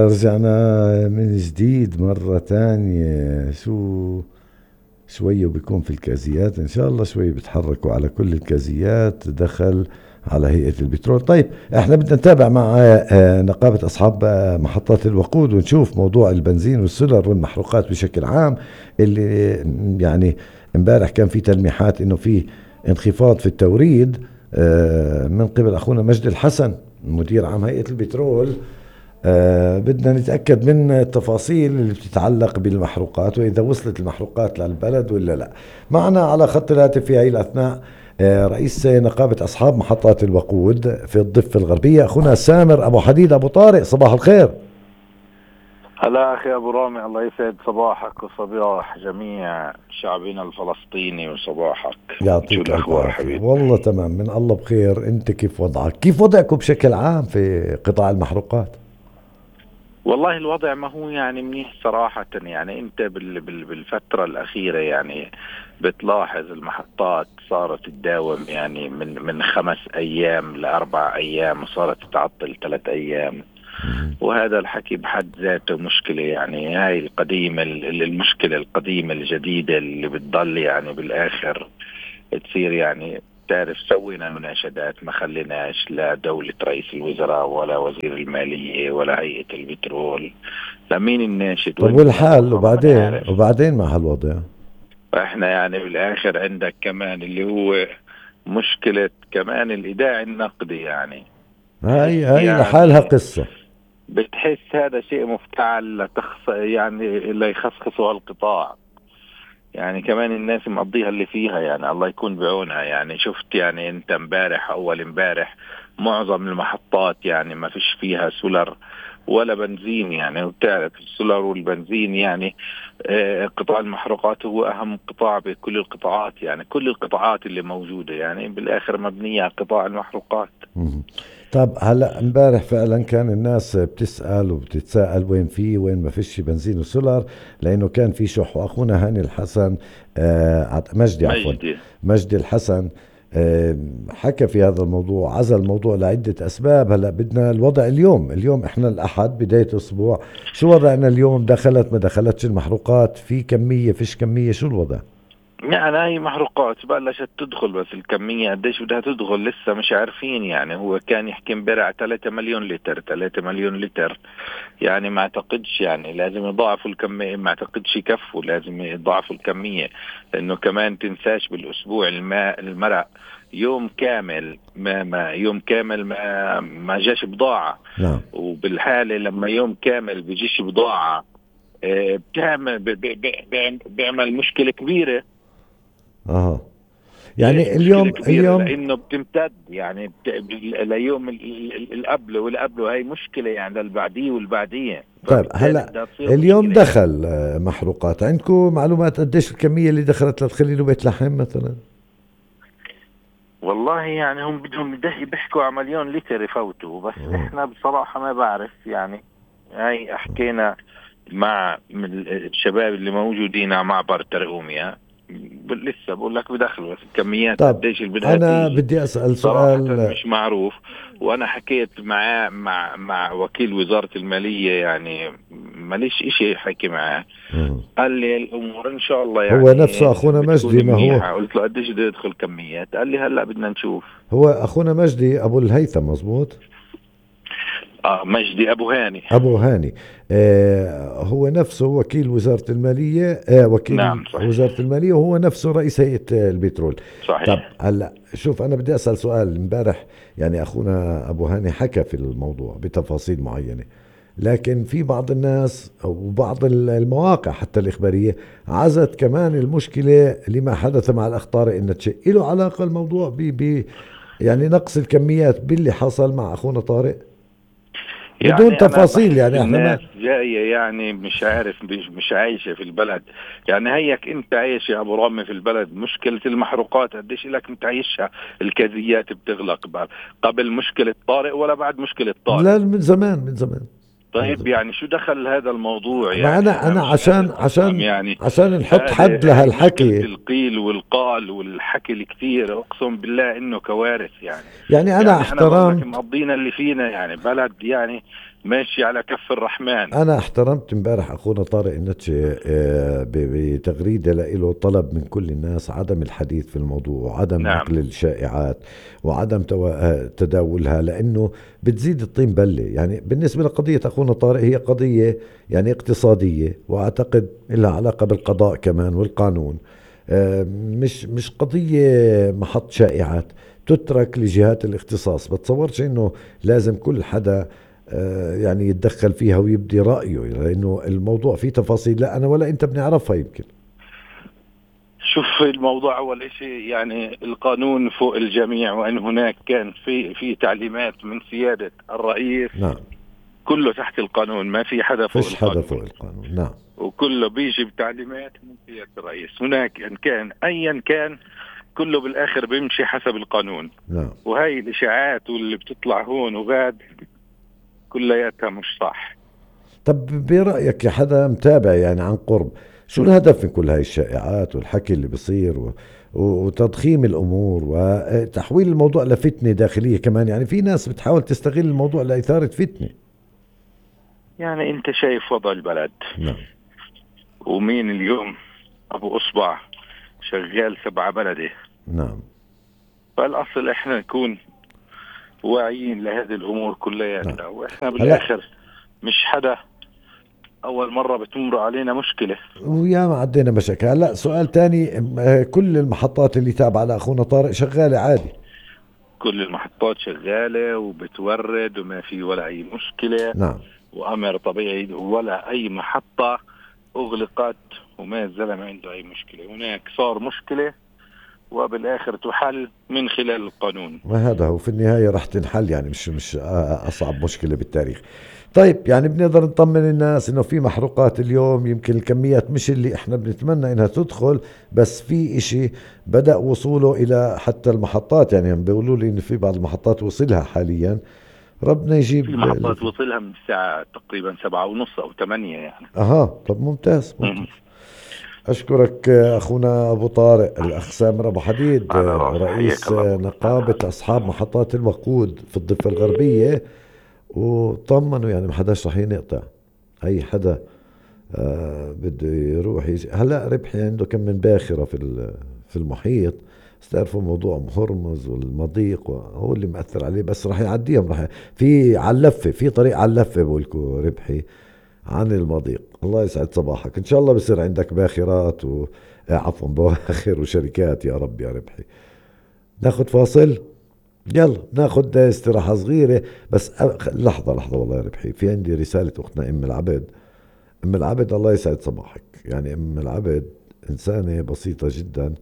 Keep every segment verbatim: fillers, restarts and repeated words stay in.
رجعنا من جديد مرة تانية. شو شوية وبيكون في الكازيات إن شاء الله، شوية بتحركوا على كل الكازيات، دخل على هيئة البترول. طيب احنا بدنا نتابع مع آه، نقابة أصحاب آه، محطات الوقود، ونشوف موضوع البنزين والسولر والمحروقات بشكل عام اللي يعني امبارح كان في تلميحات انه في انخفاض في التوريد آه، من قبل اخونا مجدي الحسن مدير عام هيئة البترول. آه بدنا نتأكد من التفاصيل اللي بتتعلق بالمحروقات، وإذا وصلت المحروقات للبلد ولا لا. معنا على خط الهاتف في هذه الأثناء آه رئيس نقابة أصحاب محطات الوقود في الضفة الغربية، أخونا سامر أبو حديد أبو طارق. صباح الخير. هلا أخي أبو رامي، الله يسعد صباحك وصباح جميع شعبنا الفلسطيني وصباحك. شو يعطيك ألف الأخبار عافية. حبيبي؟ والله تمام، من الله بخير. أنت كيف وضعك؟ كيف وضعكم بشكل عام في قطاع المحروقات؟ والله الوضع ما هو يعني منيح صراحة. يعني أنت بال بال بالفترة الأخيرة يعني بتلاحظ المحطات صارت تداوم يعني من من خمس أيام لأربع أيام، وصارت تعطل ثلاث أيام. وهذا الحكي بحد ذاته مشكلة. يعني هاي القديمة المشكلة القديمة الجديدة اللي بتضل يعني بالآخر تصير. يعني تعرف سوينا مناشدات ما خليناش لا دولة رئيس الوزراء ولا وزير المالية ولا هيئة البترول. لمين الناشد طب وين والحال الناشد ما وبعدين نعرف. وبعدين مع هالوضع؟ فاحنا يعني بالاخر عندك كمان اللي هو مشكلة كمان الايداع النقدي. يعني هاي بتحس هاي لحالها يعني قصة. بتحس هذا شيء مفتعل لتخص يعني ليخصخصوا القطاع. يعني كمان الناس مقضيها اللي فيها، يعني الله يكون بعونها. يعني شفت يعني انت امبارح اول امبارح معظم المحطات يعني ما فيش فيها سولر ولا بنزين. يعني وبتعرف السولر والبنزين يعني آه، قطاع المحروقات هو اهم قطاع بكل القطاعات. يعني كل القطاعات اللي موجودة يعني بالاخر مبنية على قطاع المحروقات. مم. طب هلا امبارح فعلا كان الناس بتسأل وبتتساءل وين في وين ما فيش بنزين وسولار، لانه كان في شح. واخونا هاني الحسن آه عت- مجدي عفوا مجدي. مجدي الحسن آه حكى في هذا الموضوع، عزل الموضوع لعدة اسباب. هلا بدنا الوضع اليوم اليوم احنا الاحد بداية اسبوع، شو وضعنا اليوم؟ دخلت ما دخلتش المحروقات؟ في كمية فيش كمية؟ شو الوضع؟ يعني هاي محروقات بلشت تدخل، بس الكمية قديش بدها تدخل لسه مش عارفين. يعني هو كان يحكي امبارح ثلاثة مليون لتر ثلاثة مليون لتر. يعني ما اعتقدش، يعني لازم يضاعفوا الكمية. ما اعتقدش يكفوا، لازم يضاعفوا الكمية. لانه كمان تنساش بالاسبوع الماء المرق يوم كامل ما, ما يوم كامل ما ما جاش بضاعة. نعم. وبالحالة لما يوم كامل بيجيش بضاعة آه، بتعمل بي- بي- بي- بيعمل مشكلة كبيرة. اها. ليش يعني مشكلة اليوم كبيرة؟ اليوم لأنه بتمتد يعني بت... بال- ليوم ال- ال- اللي قبله واللي قبله. هاي مشكلة يعني للبعديه والبعديه، طيب فبالتالي هلا بدها تصير اليوم مشكلة يعني. دخل آه، محروقات عندكم معلومات قديش الكمية اللي دخلت للخليل وبيت لحم مثلا؟ والله يعني هم بدهم يده- بيحكوا على مليون لتر يفوتوا، بس مم. احنا بصراحة ما بعرف. يعني هاي حكينا مع من الشباب اللي موجودين على معبر ترقوميا، ب- لسه بقول لك بدخلوا، بس الكميات طب قديش اللي بدها أنا تيجي بدي أسأل صراحة سؤال. مش معروف. وأنا حكيت معاه مع مع وكيل وزارة المالية، يعني ماليش إشي حكي معاه. مم. قال لي الأمور إن شاء الله هو نفسه يعني أخونا بتكون مجدي، ما هو منيحة. قلت له قديش بده يدخل كميات؟ قال لي هلأ بدنا نشوف. هو أخونا مجدي أبو الهيثم مزبوط؟ آه مجدي أبو هاني. أبو هاني. آه هو نفسه وكيل وزارة المالية، آه وكيل نعم صحيح. وزارة المالية، وهو نفسه رئيس هيئة آه، البترول. طب صحيح. هلا شوف، أنا بدي أسأل سؤال. امبارح يعني أخونا أبو هاني حكى في الموضوع بتفاصيل معينة، لكن في بعض الناس وبعض المواقع حتى الإخبارية عزت كمان المشكلة لما حدث مع الأخ طارق إن تشيء له علاقة الموضوع ب ب- يعني نقص الكميات باللي حصل مع أخونا طارق، بدون يعني أنا تفاصيل. بحس يعني احنا الناس ما جاية يعني مش عارف، مش, مش عايشة في البلد. يعني هيك أنت عايش يا أبو رامي في البلد، مشكلة المحروقات قديش لك أنت عايشها. الكازيات بتغلق بعد قبل مشكلة طارق ولا بعد مشكلة طارق؟ لا، من زمان من زمان من طيب زمان. يعني شو دخل هذا الموضوع؟ ما يعني انا أنا انا مش قادر عشان أفهم عشان يعني. عشان نحط حد هذه هاي مشكلة لهالحكي. القيل والقال والحكي الكثير، أقسم بالله إنه كوارث يعني. يعني انا يعني أنا بقول لك احترمت. مقضينا اللي فينا يعني بلد يعني ماشي على كف الرحمن. أنا احترمت امبارح أخونا طارق النتشي آه، ب- بتغريدة له طلب من كل الناس عدم الحديث في الموضوع وعدم نعم. نقل الشائعات وعدم تو- آه، تداولها، لأنه بتزيد الطين بلة. يعني بالنسبة لقضية أخونا طارق هي قضية يعني اقتصادية، وأعتقد لها علاقة بالقضاء كمان والقانون. آه، مش مش قضية محط شائعات تترك لجهات الاختصاص. بتصورش انه لازم كل حدا آه، يعني يتدخل فيها ويبدي رأيه، لأنه الموضوع فيه تفاصيل لا أنا ولا أنت بنعرفها يمكن. شوف الموضوع أول شيء يعني القانون فوق الجميع، وأن هناك كان في في تعليمات من سيادة الرئيس، نعم. كله تحت القانون، ما في حدا فوق فيش حدا القانون، فوق القانون. نعم. وكله بيجي بتعليمات من سيادة الرئيس. هناك إن كان أيا كان كله بالآخر بيمشي حسب القانون. نعم. وهي الإشاعات واللي بتطلع هون وغاد كلياتها مش صح. طب برأيك يا حدا متابع يعني عن قرب، شو الهدف من كل هاي الشائعات والحكي اللي بصير و... وتضخيم الأمور وتحويل الموضوع لفتنة داخلية كمان؟ يعني في ناس بتحاول تستغل الموضوع لإثارة فتنة. يعني أنت شايف وضع البلد، نعم. ومين اليوم أبو أصبع شغال سبع بلده. نعم. فالأصل إحنا نكون واعيين لهذه الأمور نعم. كلياتها، وإحنا هلا بالآخر مش حدا أول مرة بتمر علينا مشكلة. ويا ما عدينا مشاكل. هلا سؤال تاني، م- كل المحطات اللي تابعة لأخونا طارق شغالة عادي؟ كل المحطات شغالة وبتورد وما في ولا أي مشكلة، نعم. وأمر طبيعي، ولا أي محطة أغلقت وما الزلمة عنده أي مشكلة. هناك صار مشكلة وبالآخر تحل من خلال القانون. ما هذا هو في النهاية رح تنحل، يعني مش مش أصعب مشكلة بالتاريخ. طيب يعني بنقدر نطمن الناس إنه في محروقات اليوم، يمكن الكميات مش اللي إحنا بنتمنى إنها تدخل، بس في إشي بدأ وصوله إلى حتى المحطات. يعني هم بيقولوا لي إن في بعض المحطات وصلها حاليا. ربنا في يجيب اللي محطات فيه. وصلها من الساعة تقريبا سبعة ونص أو ثمانية يعني. أها طب ممتاز مم. ممتاز. أشكرك أخونا أبو طارق، الأخ سامر أبو حديد على راسي، حياك رئيس الله أبو. نقابة أصحاب محطات الوقود في الضفة الغربية. وطمنوا يعني ما حداش رح ينقطع. أي حدا آه بده يروح يجي. هلا ربحي عنده كم من باخرة في ال- في المحيط، بس تعرفوا موضوع هرمز والمضيق هو اللي مأثر عليه، بس رح يعديهم. رح ي- في على اللفة، في طريق على اللفة بقولكوا ربحي عن المضيق. الله يسعد صباحك، ان شاء الله بصير عندك باخرات و آه، عفوا بواخر وشركات يا رب يا ربحي. ناخد فاصل، يلا ناخد استراحة صغيرة بس. أ- لحظة لحظة والله يا ربحي، في عندي رسالة أختنا أم العبد. أم العبد الله يسعد صباحك. يعني أم العبد إنسانة بسيطة جدا،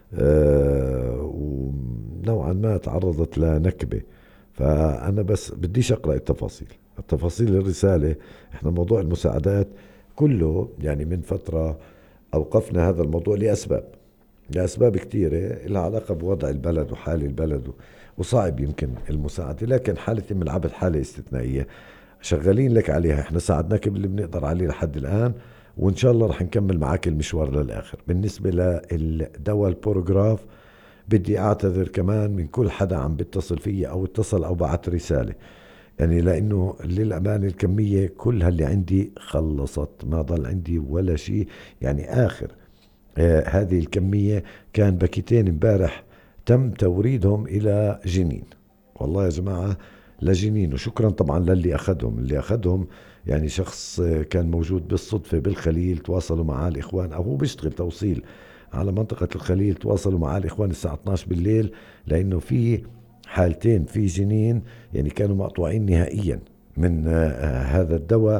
آه ونوعا ما تعرضت لنكبة. فأنا بس بديش أقرأ التفاصيل التفاصيل الرسالة. إحنا موضوع المساعدات كله يعني من فترة أوقفنا هذا الموضوع لأسباب لأسباب كثيرة لها علاقة بوضع البلد وحال البلد، وصعب يمكن المساعدة. لكن حالة أم العبد حالة استثنائية، شغالين لك عليها. احنا ساعدناك باللي بنقدر عليه لحد الآن، وإن شاء الله رح نكمل معاك المشوار للآخر. بالنسبة للدواء البوروغراف، بدي أعتذر كمان من كل حدا عم بيتصل فيي أو اتصل أو بعت رسالة، يعني لأنه للأمانة الكمية كلها اللي عندي خلصت، ما ضل عندي ولا شيء. يعني آخر آه هذه الكمية كان باكيتين امبارح تم توريدهم إلى جنين. والله يا جماعة لجنين. وشكرا طبعا للي أخذهم اللي أخذهم يعني شخص آه، كان موجود بالصدفة بالخليل، تواصلوا مع الإخوان أو هو بيشتغل توصيل على منطقة الخليل، تواصلوا مع الإخوان الساعة اثناشر بالليل، لأنه في حالتين في جنين يعني كانوا مقطوعين نهائيا من آه، آه، هذا الدواء.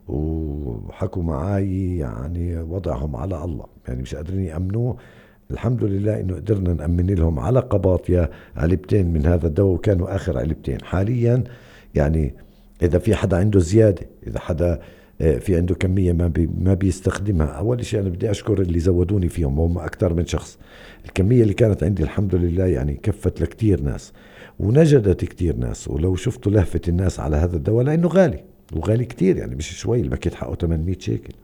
وحكوا معاي يعني وضعهم على الله، يعني مش قادرين يأمنوه. الحمد لله انه قدرنا نأمن لهم على قباطيا علبتين من هذا الدواء، وكانوا اخر علبتين حاليا. يعني اذا في حدا عنده زيادة، اذا حدا آه، في عنده كمية ما بي ما بيستخدمها، اول شيء انا بدي اشكر اللي زودوني فيهم وهم اكثر من شخص. الكمية اللي كانت عندي الحمد لله يعني كفت لكتير ناس ونجدت كتير ناس. ولو شفتوا لهفة الناس على هذا الدواء لانه غالي وغالي كتير، يعني مش شوي، الباكيت حقه ثمانمئة شيكل.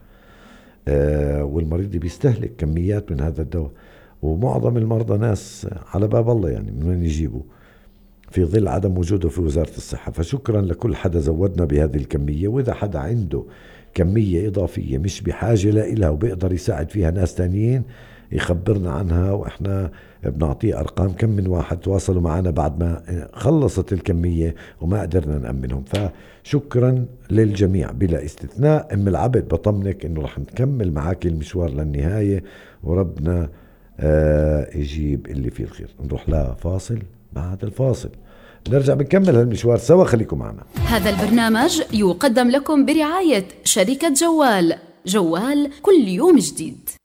آه والمريض بيستهلك كميات من هذا الدواء، ومعظم المرضى ناس على باب الله يعني من وين يجيبوا. في ظل عدم وجوده في وزارة الصحة. فشكرا لكل حدا زودنا بهذه الكمية، وإذا حدا عنده كمية إضافية مش بحاجة لها وبيقدر يساعد فيها ناس تانيين يخبرنا عنها، وإحنا بنعطيه أرقام كم من واحد تواصلوا معنا بعد ما خلصت الكمية وما قدرنا نأمنهم. فشكرا للجميع بلا استثناء. أم العبد بطمنك إنه رح نكمل معاك المشوار للنهاية، وربنا آه يجيب اللي فيه الخير. نروح لها فاصل، بعد الفاصل نرجع بنكمل هالمشوار سوا، خليكم معنا. هذا البرنامج يقدم لكم برعاية شركة جوال. جوال كل يوم جديد.